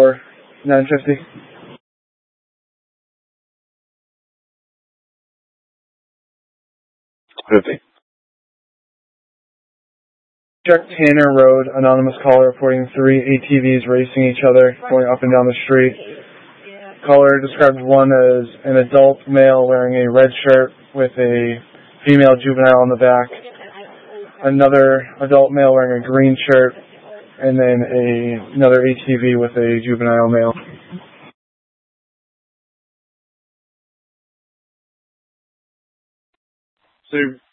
or 950. Check Tanner Road, anonymous caller reporting 3 ATVs racing each other, going up and down the street. Caller described one as an adult male wearing a red shirt with a female juvenile on the back, another adult male wearing a green shirt, and then another ATV with a juvenile male. So